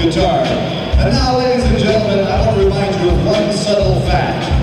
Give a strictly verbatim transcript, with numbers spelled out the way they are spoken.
guitar. And now, ladies and gentlemen, I want to remind you of one subtle fact.